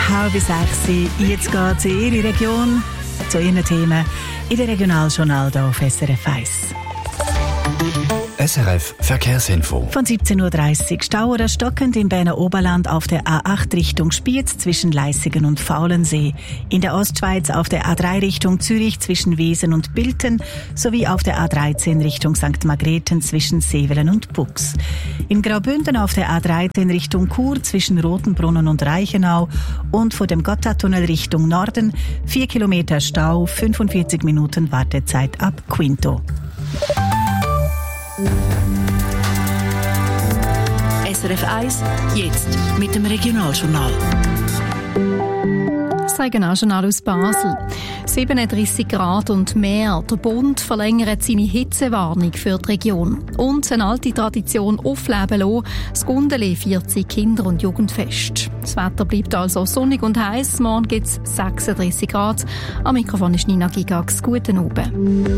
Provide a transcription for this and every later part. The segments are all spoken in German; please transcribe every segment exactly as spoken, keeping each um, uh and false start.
halb sechs. Jetzt geht es in Ihre Region zu Ihren Themen in der Regionaljournal hier auf S R F eins. S R F Verkehrsinfo. Von siebzehn Uhr dreißig Stau oder stockend im Berner Oberland auf der A acht Richtung Spiez zwischen Leissigen und Faulensee. In der Ostschweiz auf der A drei Richtung Zürich zwischen Wesen und Bilten sowie auf der A dreizehn Richtung Sankt Margrethen zwischen Sevelen und Bux. In Graubünden auf der A dreizehn Richtung Chur zwischen Rotenbrunnen und Reichenau und vor dem Gotthardtunnel Richtung Norden vier Kilometer Stau, fünfundvierzig Minuten Wartezeit ab Quinto. S R F eins, jetzt mit dem Regionaljournal. Das Regionaljournal aus Basel. siebenunddreissig Grad und mehr. Der Bund verlängert seine Hitzewarnung für die Region. Und eine alte Tradition aufleben lassen, das Gundeli vierzig Kinder- und Jugendfest. Das Wetter bleibt also sonnig und heiß. Morgen gibt es sechsunddreissig Grad. Am Mikrofon ist Nina Gigax. Guten Abend.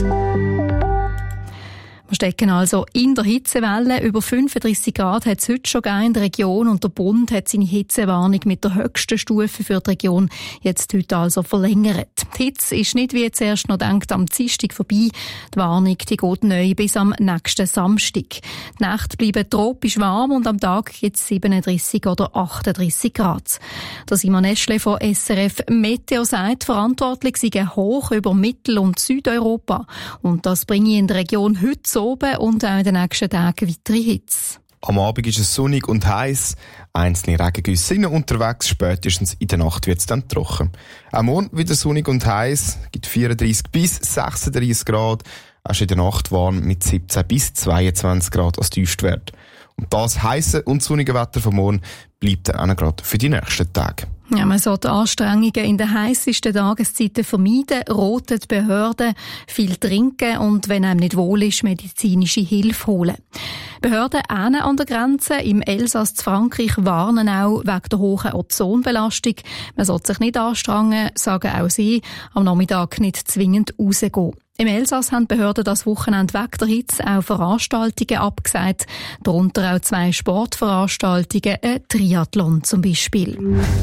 Wir stecken also in der Hitzewelle. Über fünfunddreissig Grad hat es heute schon gegeben in der Region und der Bund hat seine Hitzewarnung mit der höchsten Stufe für die Region jetzt heute also verlängert. Die Hitze ist nicht wie zuerst noch gedacht am Dienstag vorbei. Die Warnung die geht neu bis am nächsten Samstag. Die Nächte bleiben tropisch warm und am Tag gibt es siebenunddreissig oder achtunddreissig Grad. Der Simon Eschle von S R F Meteo sagt, verantwortlich seien hoch über Mittel- und Südeuropa. Und das bringe in der Region heute so oben und auch in den nächsten Tagen weitere Hitze. Am Abend ist es sonnig und heiß. Einzelne Regengüsse sind unterwegs, spätestens in der Nacht wird es dann trocken. Am Morgen wieder sonnig und heiß, gibt vierunddreissig bis sechsunddreissig Grad. Auch in der Nacht warm mit siebzehn bis zweiundzwanzig Grad als Tiefstwert. Und das heisse und sonnige Wetter von morgen bleibt dann auch gerade für die nächsten Tage. Ja, man sollte Anstrengungen in den heissesten Tageszeiten vermeiden, roten die Behörden, viel trinken und, wenn einem nicht wohl ist, medizinische Hilfe holen. Behörden an der Grenze im Elsass zu Frankreich warnen auch wegen der hohen Ozonbelastung. Man sollte sich nicht anstrengen, sagen auch sie, am Nachmittag nicht zwingend rausgehen. Im Elsass haben die Behörden das Wochenende wegen der Hitze auch Veranstaltungen abgesagt, darunter auch zwei Sportveranstaltungen, ein Triathlon zum Beispiel.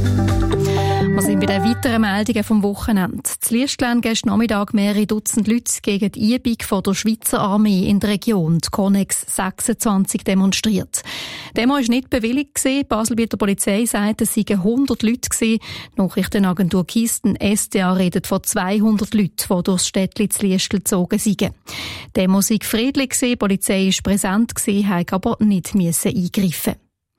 Wir sind bei den weiteren Meldungen vom Wochenende. Zu Liestl gestern Nachmittag mehrere Dutzend Leute gegen die Übung von der Schweizer Armee in der Region, die Connex sechsundzwanzig, demonstriert. Die Demo war nicht bewilligt. Die Baselbieter Polizei sagt, es seien hundert Leute gewesen. Die Nachrichtenagentur Kisten S D A redet von zweihundert Leuten, die durchs Städtli zu Liestl gezogen seien. Die Demo sei friedlich gewesen, die Polizei war präsent gewesen, hat aber nicht eingreifen.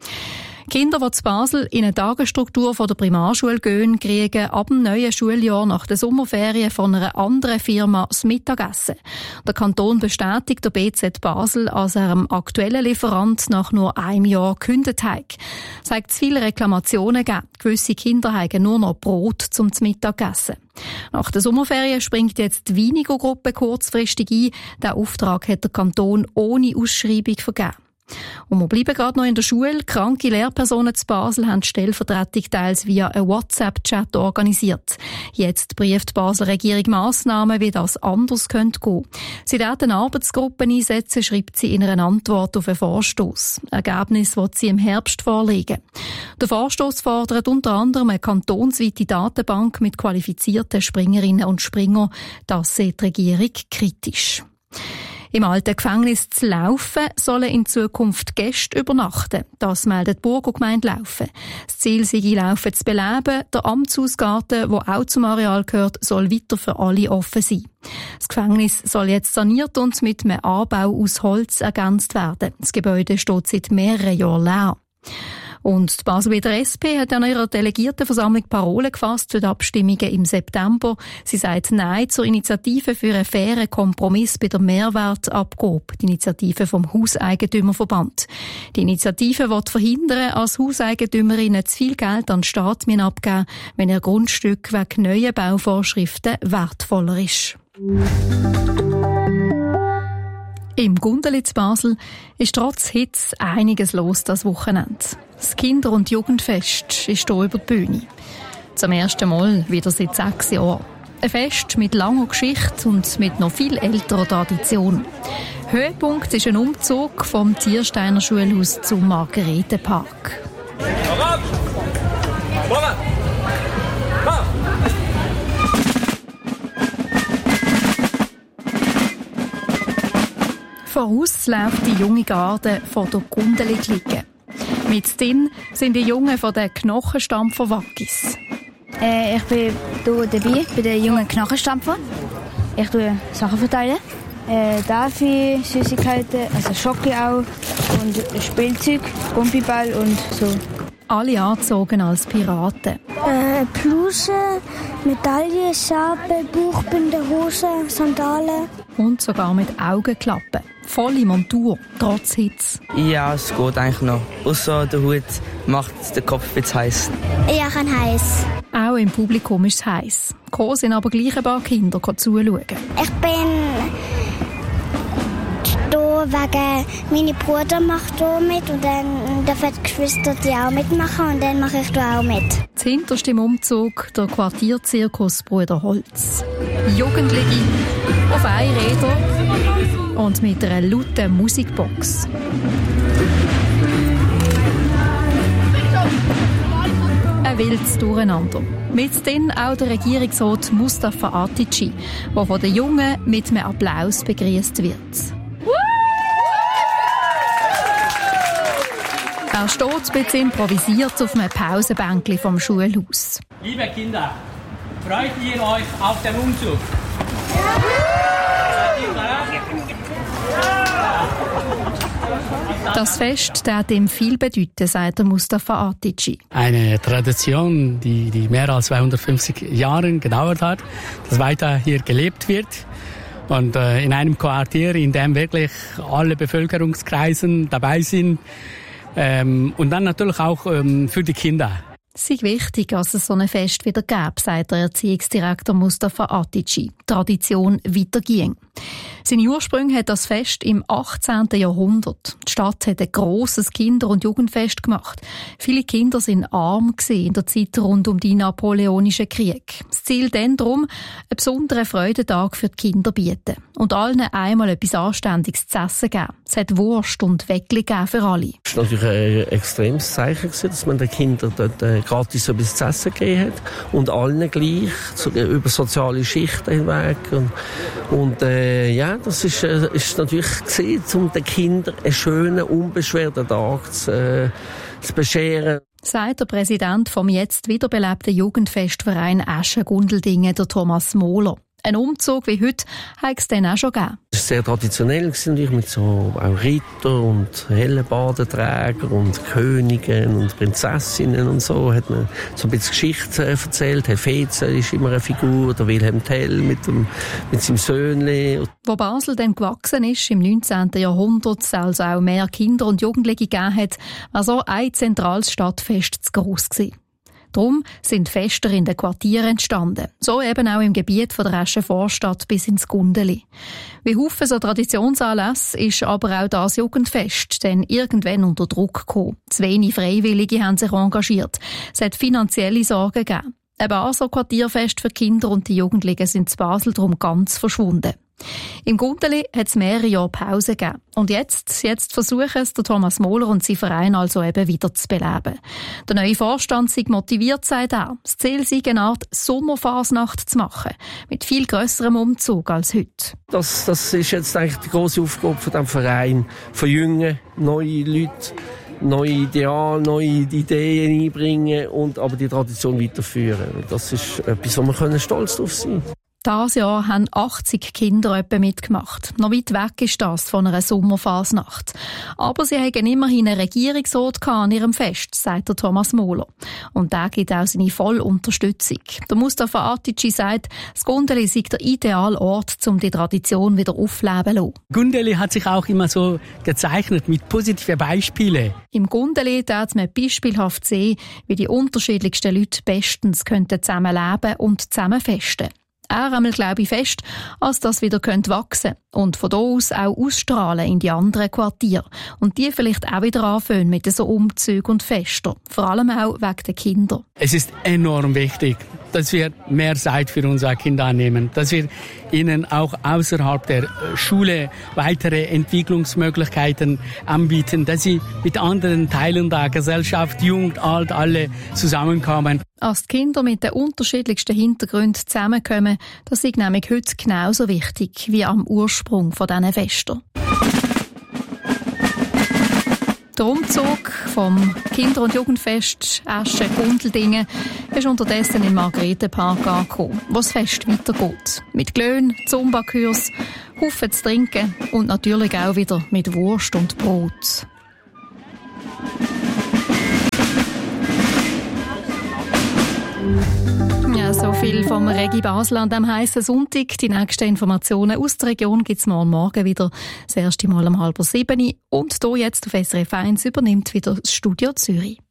Kinder, die zu Basel in eine Tagesstruktur von der Primarschule gehen, kriegen ab dem neuen Schuljahr nach der Sommerferien von einer anderen Firma das Mittagessen. Der Kanton bestätigt der B Z Basel als ihrem aktuellen Lieferant nach nur einem Jahr gekündigt hat. Es hat zu viele Reklamationen gegeben. Gewisse Kinder haben nur noch Brot zum Mittagessen. Nach der Sommerferien springt jetzt die Winigo-Gruppe kurzfristig ein. Den Auftrag hat der Kanton ohne Ausschreibung vergeben. Und wir bleiben gerade noch in der Schule. Kranke Lehrpersonen zu Basel haben die Stellvertretung teils via einen WhatsApp-Chat organisiert. Jetzt prüft die Basler Regierung Massnahmen, wie das anders könnte gehen. Sie werden Arbeitsgruppen einsetzen, schreibt sie in einer Antwort auf einen Vorstoss. Ergebnis wird sie im Herbst vorlegen. Der Vorstoss fordert unter anderem eine kantonsweite Datenbank mit qualifizierten Springerinnen und Springer. Das sieht die Regierung kritisch. Im alten Gefängnis zu Laufen sollen in Zukunft Gäste übernachten. Das meldet die Burgergemeinde Laufen. Das Ziel sei, Laufen zu beleben. Der Amtshausgarten, der auch zum Areal gehört, soll weiter für alle offen sein. Das Gefängnis soll jetzt saniert und mit einem Anbau aus Holz ergänzt werden. Das Gebäude steht seit mehreren Jahren leer. Und die Baselbieter S P hat an ihrer Delegiertenversammlung Parolen gefasst für die Abstimmungen im September. Sie sagt Nein zur Initiative für einen fairen Kompromiss bei der Mehrwertabgabe, die Initiative vom Hauseigentümerverband. Die Initiative will verhindern, als Hauseigentümerinnen zu viel Geld an den Staat abgeben, wenn ihr Grundstück wegen neuen Bauvorschriften wertvoller ist. Im Gundeli zu Basel ist trotz Hitze einiges los das Wochenende. Das Kinder- und Jugendfest ist hier über die Bühne. Zum ersten Mal wieder seit sechs Jahren. Ein Fest mit langer Geschichte und mit noch viel älterer Tradition. Höhepunkt ist ein Umzug vom Ziersteiner Schulhaus zum Margaretenpark. Voraus läuft die junge Garde vor der Gundeli-Clique. Mit drin sind die Jungen von den Knochenstampfer Wackis. Äh, ich bin hier dabei, bei den jungen Knochenstampfer. Ich tue Sachen verteilen. Äh, Daffy, Süßigkeiten, also Schoki auch und Spielzeug, Gumpiball und so. Alle angezogen als Piraten. Äh, Bluse, Medaille, Schabe, Buchbinder, Hose, Sandalen. Und sogar mit Augenklappen. Volle Montur, trotz Hitze. Ja, es geht eigentlich noch. Ausser der Hut macht den Kopf ein bisschen heiß. Ja, kann heiß. Auch im Publikum ist es heiß. Gekommen sind aber gleich ein paar Kinder zuschauen. Ich bin hier wegen mein Bruder macht hier mit und dann dürfen die Geschwister die auch mitmachen und dann mache ich hier auch mit. Zuhinterst im Umzug der Quartierzirkus Bruder Holz. Jugendliche auf Einrädern und mit einer lauten Musikbox. Ein wildes Durcheinander. Mit denen auch der Regierungsrat Mustafa Atici, der von den Jungen mit einem Applaus begrüßt wird. Er steht ein bisschen improvisiert auf einem Pausenbänkchen vom Schulhaus. Liebe Kinder, freut ihr euch auf den Umzug? Das Fest wird ihm viel bedeuten, sagt Mustafa Atici. Eine Tradition, die, die mehr als zweihundertfünfzig Jahre gedauert hat, dass weiter hier gelebt wird. Und äh, in einem Quartier, in dem wirklich alle Bevölkerungskreisen dabei sind. Ähm, und dann natürlich auch ähm, für die Kinder. Es ist wichtig, dass es so ein Fest wieder gäbe, sagt der Erziehungsdirektor Mustafa Atici. Tradition weiterging. Seine Ursprünge hat das Fest im achtzehnten Jahrhundert. Die Stadt hat ein grosses Kinder- und Jugendfest gemacht. Viele Kinder waren arm in der Zeit rund um die napoleonischen Kriege. Das Ziel dann darum, einen besonderen Freudentag für die Kinder bieten. Und allen einmal etwas Anständiges zu essen geben. Es hat Wurst und Weckli gegeben für alle. Es war natürlich ein extremes Zeichen, dass man den Kindern dort gratis etwas zu essen gegeben hat. Und allen gleich, über soziale Schichten hinweg. Und, und äh, ja, das ist, äh, ist natürlich gesehen, um den Kindern einen schönen, unbeschwerten Tag zu, äh, zu bescheren. Sagt der Präsident vom jetzt wiederbelebten Jugendfestverein Eschen-Gundeldingen, der Thomas Mohler. Ein Umzug wie heute hat es dann auch schon gegeben. Es war sehr traditionell, natürlich, mit so auch Ritter und Hellenbadenträger und Königen und Prinzessinnen und so. Hat man so ein bisschen Geschichte erzählt. Herr Fetze ist immer eine Figur, der Wilhelm Tell mit, dem, mit seinem Söhnli. Wo Basel dann gewachsen ist, im neunzehnten Jahrhundert, also auch mehr Kinder und Jugendliche gegeben hat, war so ein zentrales Stadtfest zu gross gewesen. Darum sind Fester in den Quartieren entstanden. So eben auch im Gebiet von der Eschen-Vorstadt bis ins Gundeli. Wie Haufen so Traditionsanlässe ist aber auch das Jugendfest dann irgendwann unter Druck gekommen. Zu wenig Freiwillige haben sich engagiert. Es hat finanzielle Sorgen gegeben. Ein Basler Quartierfest für Kinder und die Jugendlichen sind zu Basel darum ganz verschwunden. Im Gundeli hat es mehrere Jahre Pause gegeben. Und jetzt, jetzt versuchen es der Thomas Mohler und sein Verein also eben wieder zu beleben. Der neue Vorstand sei motiviert, sagt er. Das Ziel sei eine Art Sommerfasnacht zu machen. Mit viel grösserem Umzug als heute. Das, das ist jetzt eigentlich die grosse Aufgabe von diesem Verein. Verjüngen, neue Leute, neue Ideale, neue Ideen einbringen und aber die Tradition weiterführen. Das ist etwas, wo wir stolz drauf sein können. Dieses Jahr haben achtzig Kinder etwa mitgemacht. Noch weit weg ist das von einer Sommerfasnacht. Aber sie hatten immerhin einen Regierungsrat an ihrem Fest, sagt der Thomas Mohler. Und der gibt auch seine volle Unterstützung. Der Mustafa Atici sagt, das Gundeli sei der ideale Ort, um die Tradition wieder aufleben zu lassen. Gundeli hat sich auch immer so gezeichnet mit positiven Beispielen. Im Gundeli darf man beispielhaft sehen, wie die unterschiedlichsten Leute bestens zusammen leben und zusammen festen. Er einmal glaube ich fest, als das wieder wachsen könnte und von da aus auch ausstrahlen in die anderen Quartiere und die vielleicht auch wieder anfangen mit so Umzügen und Festen, vor allem auch wegen der Kinder. Es ist enorm wichtig, dass wir mehr Zeit für unsere Kinder annehmen, dass wir ihnen auch außerhalb der Schule weitere Entwicklungsmöglichkeiten anbieten, dass sie mit anderen Teilen der Gesellschaft, Jugend, Alt, alle zusammenkommen. Als die Kinder mit den unterschiedlichsten Hintergründen zusammenkommen, das ist nämlich heute genauso wichtig wie am Ursprung von diesen Festen. Der Umzug vom Kinder- und Jugendfest Eschen-Gundeldingen ist unterdessen im Margaretenpark angekommen, wo das Fest weitergeht. Mit Glöhn, Zumba-Kurs, Haufen zu trinken und natürlich auch wieder mit Wurst und Brot. Ja, so viel vom Regi Basel an diesem heissen Sonntag. Die nächsten Informationen aus der Region gibt es morgen Morgen wieder. Das erste Mal um halb sieben. Und hier jetzt auf S R F eins übernimmt wieder das Studio Zürich.